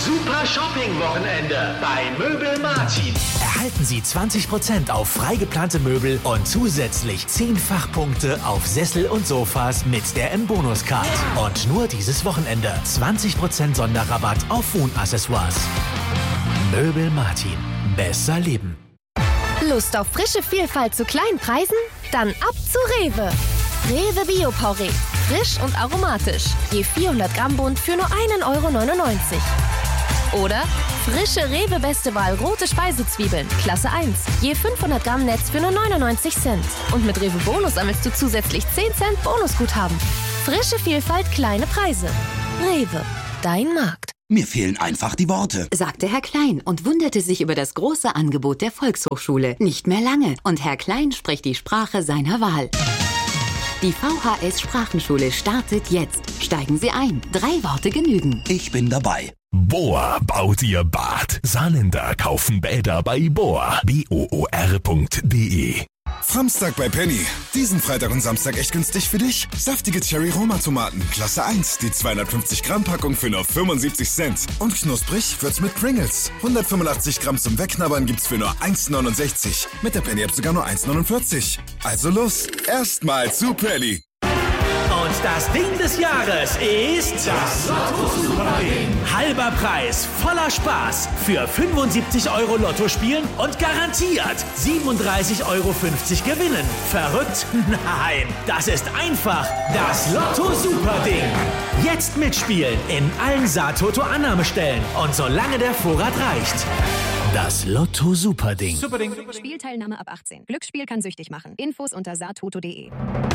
super Shopping-Wochenende bei Möbel Martin. Erhalten Sie 20% auf freigeplante Möbel und zusätzlich 10 Fachpunkte auf Sessel und Sofas mit der M-Bonus-Card. Und nur dieses Wochenende 20% Sonderrabatt auf Wohnaccessoires. Möbel Martin. Besser leben. Lust auf frische Vielfalt zu kleinen Preisen? Dann ab zu Rewe. Rewe Bio-Porree. Frisch und aromatisch. Je 400 Gramm Bund für nur 1,99 €. Oder frische Rewe Beste Wahl rote Speisezwiebeln. Klasse 1. Je 500 Gramm Netz für nur 99 Cent. Und mit Rewe Bonus sammelst du zusätzlich 10 Cent Bonusguthaben. Frische Vielfalt, kleine Preise. Rewe. Dein Markt. Mir fehlen einfach die Worte, sagte Herr Klein und wunderte sich über das große Angebot der Volkshochschule. Nicht mehr lange und Herr Klein spricht die Sprache seiner Wahl. Die VHS Sprachenschule startet jetzt. Steigen Sie ein. 3 Worte genügen. Ich bin dabei. Bohr baut ihr Bad. Saarländer kaufen Bäder bei Bohr. BOOR.de. Samstag bei Penny. Diesen Freitag und Samstag echt günstig für dich. Saftige Cherry-Roma-Tomaten, Klasse 1. Die 250 Gramm Packung für nur 75 Cent. Und knusprig wird's mit Pringles. 185 Gramm zum Wegknabbern gibt's für nur 1,69. Mit der Penny-App sogar nur 1,49. Also los, erstmal zu Penny. Und das Ding des Jahres ist das Lotto-Super-Ding. Halber Preis, voller Spaß. Für 75 € Lotto spielen und garantiert 37,50 € gewinnen. Verrückt? Nein, das ist einfach das Lotto-Super-Ding. Jetzt mitspielen in allen Saartoto-Annahmestellen und solange der Vorrat reicht. Das Lotto-Super-Ding. Superding. Spielteilnahme ab 18. Glücksspiel kann süchtig machen. Infos unter saartoto.de.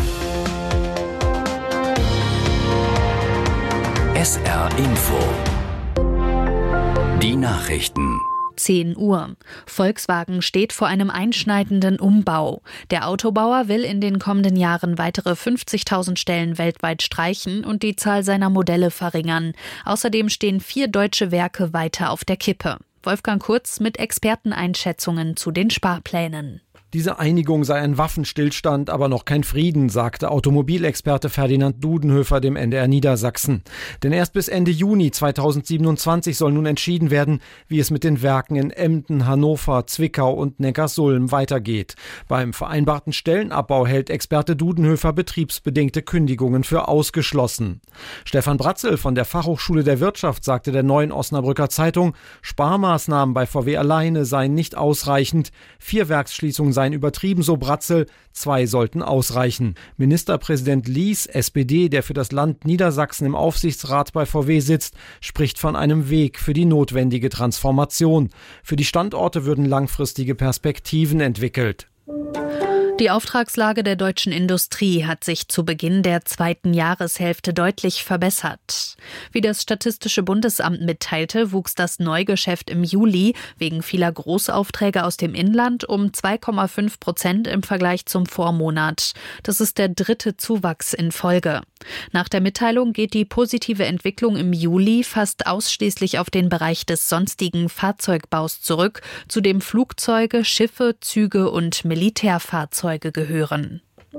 SR Info. Die Nachrichten. 10 Uhr. Volkswagen steht vor einem einschneidenden Umbau. Der Autobauer will in den kommenden Jahren weitere 50.000 Stellen weltweit streichen und die Zahl seiner Modelle verringern. Außerdem stehen 4 deutsche Werke weiter auf der Kippe. Wolfgang Kurz mit Experteneinschätzungen zu den Sparplänen. Diese Einigung sei ein Waffenstillstand, aber noch kein Frieden, sagte Automobilexperte Ferdinand Dudenhöfer dem NDR Niedersachsen. Denn erst bis Ende Juni 2027 soll nun entschieden werden, wie es mit den Werken in Emden, Hannover, Zwickau und Neckarsulm weitergeht. Beim vereinbarten Stellenabbau hält Experte Dudenhöfer betriebsbedingte Kündigungen für ausgeschlossen. Stefan Bratzel von der Fachhochschule der Wirtschaft sagte der Neuen Osnabrücker Zeitung, Sparmaßnahmen bei VW alleine seien nicht ausreichend. 4 Werksschließungen seien übertrieben, so Bratzel, 2 sollten ausreichen. Ministerpräsident Lies, SPD, der für das Land Niedersachsen im Aufsichtsrat bei VW sitzt, spricht von einem Weg für die notwendige Transformation. Für die Standorte würden langfristige Perspektiven entwickelt. Die Auftragslage der deutschen Industrie hat sich zu Beginn der 2. Jahreshälfte deutlich verbessert. Wie das Statistische Bundesamt mitteilte, wuchs das Neugeschäft im Juli wegen vieler Großaufträge aus dem Inland um 2,5% im Vergleich zum Vormonat. Das ist der 3. Zuwachs in Folge. Nach der Mitteilung geht die positive Entwicklung im Juli fast ausschließlich auf den Bereich des sonstigen Fahrzeugbaus zurück, zu dem Flugzeuge, Schiffe, Züge und Militärfahrzeuge gehören.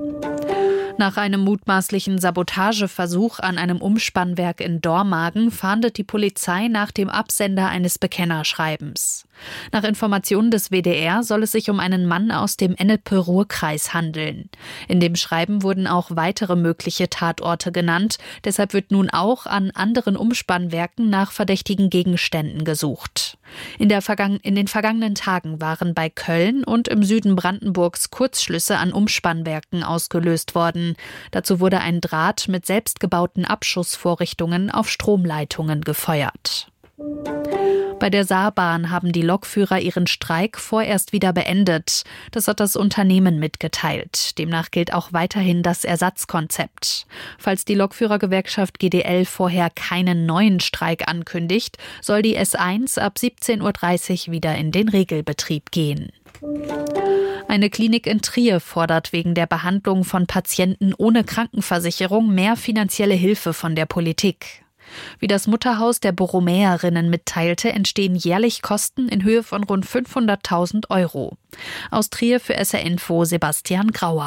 Nach einem mutmaßlichen Sabotageversuch an einem Umspannwerk in Dormagen fahndet die Polizei nach dem Absender eines Bekennerschreibens. Nach Informationen des WDR soll es sich um einen Mann aus dem Ennepe-Ruhr-Kreis handeln. In dem Schreiben wurden auch weitere mögliche Tatorte genannt. Deshalb wird nun auch an anderen Umspannwerken nach verdächtigen Gegenständen gesucht. In den vergangenen Tagen waren bei Köln und im Süden Brandenburgs Kurzschlüsse an Umspannwerken ausgelöst worden. Dazu wurde ein Draht mit selbstgebauten Abschussvorrichtungen auf Stromleitungen gefeuert. Bei der Saarbahn haben die Lokführer ihren Streik vorerst wieder beendet. Das hat das Unternehmen mitgeteilt. Demnach gilt auch weiterhin das Ersatzkonzept. Falls die Lokführergewerkschaft GDL vorher keinen neuen Streik ankündigt, soll die S1 ab 17:30 Uhr wieder in den Regelbetrieb gehen. Eine Klinik in Trier fordert wegen der Behandlung von Patienten ohne Krankenversicherung mehr finanzielle Hilfe von der Politik. Wie das Mutterhaus der Borromäerinnen mitteilte, entstehen jährlich Kosten in Höhe von rund 500.000 €. Aus Trier für SR Info Sebastian Grauer.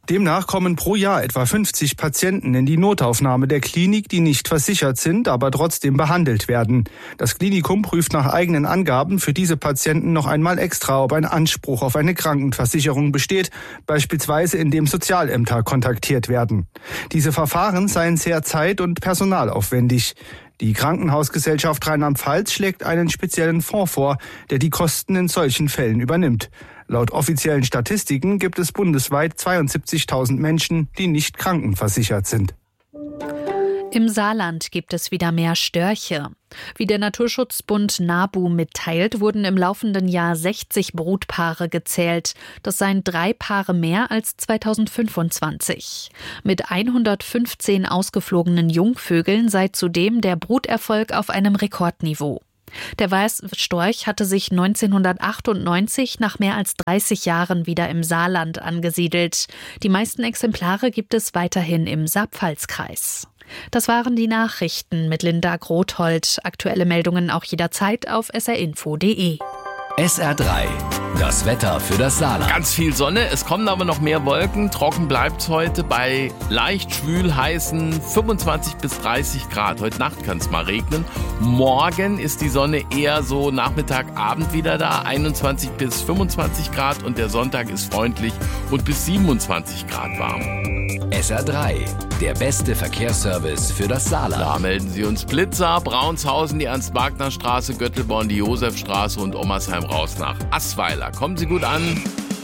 Demnach kommen pro Jahr etwa 50 Patienten in die Notaufnahme der Klinik, die nicht versichert sind, aber trotzdem behandelt werden. Das Klinikum prüft nach eigenen Angaben für diese Patienten noch einmal extra, ob ein Anspruch auf eine Krankenversicherung besteht, beispielsweise indem Sozialämter kontaktiert werden. Diese Verfahren seien sehr zeit- und personalaufwendig. Die Krankenhausgesellschaft Rheinland-Pfalz schlägt einen speziellen Fonds vor, der die Kosten in solchen Fällen übernimmt. Laut offiziellen Statistiken gibt es bundesweit 72.000 Menschen, die nicht krankenversichert sind. Im Saarland gibt es wieder mehr Störche. Wie der Naturschutzbund NABU mitteilt, wurden im laufenden Jahr 60 Brutpaare gezählt. Das seien 3 Paare mehr als 2025. Mit 115 ausgeflogenen Jungvögeln sei zudem der Bruterfolg auf einem Rekordniveau. Der Weißstorch hatte sich 1998 nach mehr als 30 Jahren wieder im Saarland angesiedelt. Die meisten Exemplare gibt es weiterhin im Saar-Pfalz-Kreis. Das waren die Nachrichten mit Linda Grothold. Aktuelle Meldungen auch jederzeit auf srinfo.de. SR3, das Wetter für das Saarland. Ganz viel Sonne, es kommen aber noch mehr Wolken. Trocken bleibt es heute bei leicht schwül heißen 25 bis 30 Grad. Heute Nacht kann es mal regnen. Morgen ist die Sonne eher so Nachmittag, Abend wieder da. 21 bis 25 Grad und der Sonntag ist freundlich und bis 27 Grad warm. SR3, der beste Verkehrsservice für das Saarland. Da melden Sie uns Blitzer, Braunshausen, die Ernst-Wagner-Straße, Göttelborn, die Josefstraße und Ommersheim raus nach Assweiler. Kommen Sie gut an.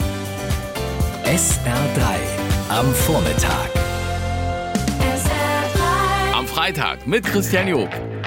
SR3 am Vormittag. Am Freitag mit Christian Job.